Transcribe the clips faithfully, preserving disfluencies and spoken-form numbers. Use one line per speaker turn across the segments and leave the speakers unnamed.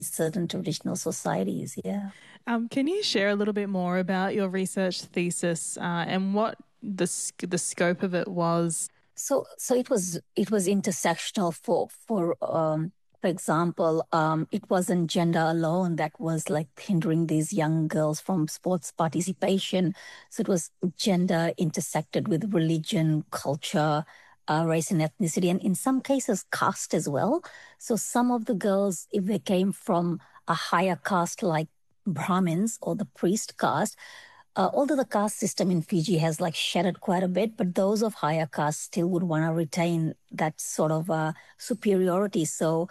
certain traditional societies. Yeah.
Um, can you share a little bit more about your research thesis uh, and what the sc- the scope of it was?
So, so it was it was intersectional for for um, for example, um, it wasn't gender alone that was like hindering these young girls from sports participation. So it was gender intersected with religion, culture, uh, race and ethnicity, and in some cases, caste as well. So some of the girls, if they came from a higher caste like Brahmins or the priest caste, uh, although the caste system in Fiji has like shattered quite a bit, but those of higher caste still would want to retain that sort of uh, superiority. So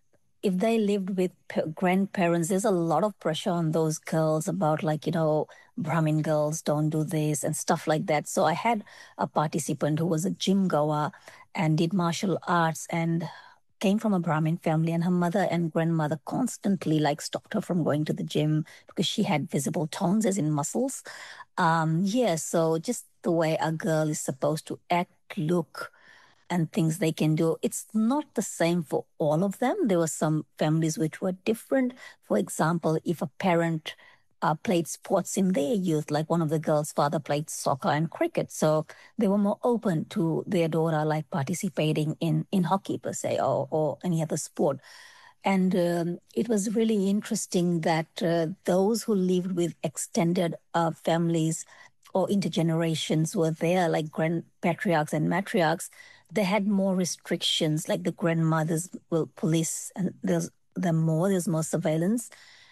if they lived with p- grandparents, there's a lot of pressure on those girls about like, you know, Brahmin girls don't do this and stuff like that. So I had a participant who was a gym goer and did martial arts and came from a Brahmin family, and her mother and grandmother constantly like stopped her from going to the gym because she had visible tones as in muscles. Um, yeah, so just the way a girl is supposed to act, look, and things they can do. It's not the same for all of them. There were some families which were different. For example, if a parent uh, played sports in their youth, like one of the girls' father played soccer and cricket, so they were more open to their daughter like participating in in hockey per se or or any other sport. And um, it was really interesting that uh, those who lived with extended uh, families or intergenerations were there, like grand patriarchs and matriarchs, they had more restrictions, like the grandmothers will police, and there's the more, there's more surveillance.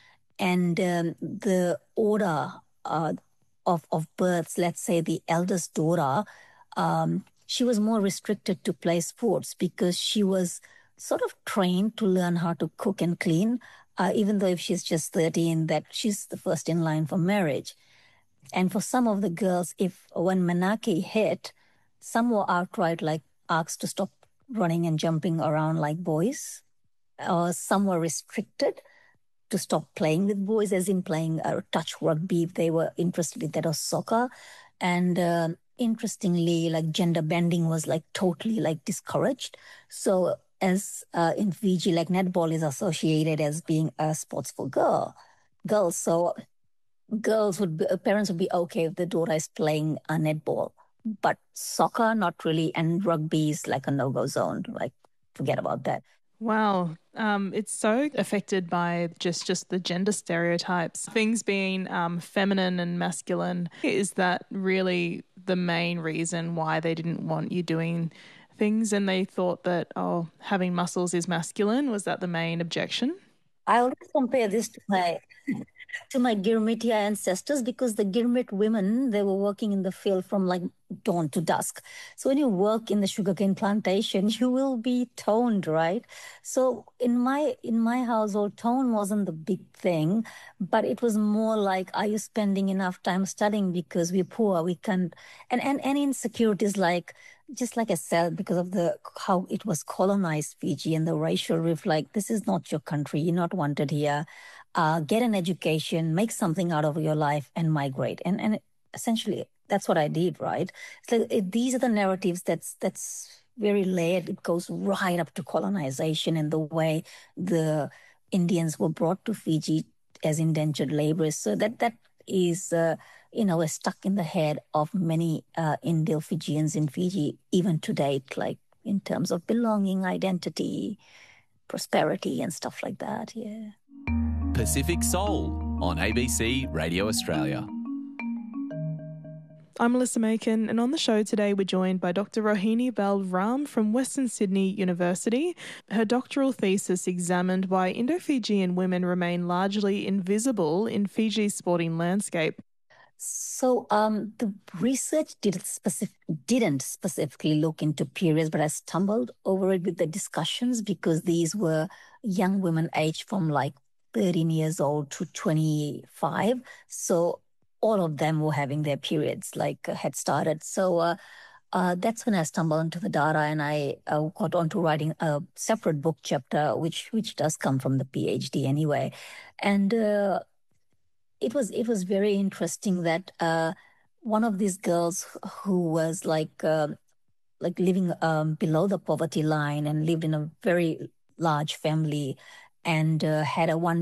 And um, the order uh, of, of births, let's say the eldest daughter, um, she was more restricted to play sports because she was sort of trained to learn how to cook and clean, uh, even though if she's just thirteen, that she's the first in line for marriage. And for some of the girls, if when Manaki hit, some were outright like asked to stop running and jumping around like boys, or some were restricted to stop playing with boys, as in playing uh, touch rugby if they were interested in that, or soccer. And uh, interestingly, like gender bending was like totally like discouraged. So as uh, in Fiji, like netball is associated as being a sports for girl girls. So girls would be, uh, parents would be okay if the daughter is playing a netball, but soccer not really, and rugby is like a no-go zone. Like forget about that.
Wow, um, it's so affected by just just the gender stereotypes, things being um, feminine and masculine. Is that really the main reason why they didn't want you doing things, and they thought that oh, having muscles is masculine? Was that the main objection?
I always compare this to my to my Girmitia ancestors because the Girmit women, they were working in the field from like dawn to dusk. So when you work in the sugarcane plantation, you will be toned, right? So in my in my household, tone wasn't the big thing, but it was more like, are you spending enough time studying because we're poor? We can't, and and and insecurities like, just like I said, because of the how it was colonized Fiji and the racial rift, like this is not your country, you're not wanted here. Uh, get an education, make something out of your life, and migrate. And and essentially, that's what I did. Right? So it, these are the narratives that's that's very layered. It goes right up to colonization and the way the Indians were brought to Fiji as indentured laborers. So that that is. Uh, you know, stuck in the head of many uh, Indo Fijians in Fiji, even to date, like in terms of belonging, identity, prosperity, and stuff like that. Yeah.
Pacific Soul on A B C Radio Australia.
I'm Melissa Macon, and on the show today we're joined by Doctor Rohini Balram from Western Sydney University. Her doctoral thesis examined why Indo-Fijian women remain largely invisible in Fiji's sporting landscape.
So um, the research did specific, didn't specifically look into periods, but I stumbled over it with the discussions because these were young women aged from like thirteen years old to twenty-five. So all of them were having their periods, like uh, had started. So uh, uh, that's when I stumbled into the data, and I uh, got onto writing a separate book chapter, which which does come from the PhD anyway, and. Uh, it was it was very interesting that uh, one of these girls who was like uh, like living um, below the poverty line and lived in a very large family, and uh, had a one